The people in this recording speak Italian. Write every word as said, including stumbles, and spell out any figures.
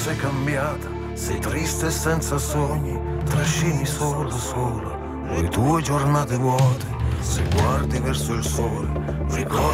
sei cambiata, sei triste e senza sogni, trascini solo sola le tue giornate vuote. Se guardi verso il sole, ricordi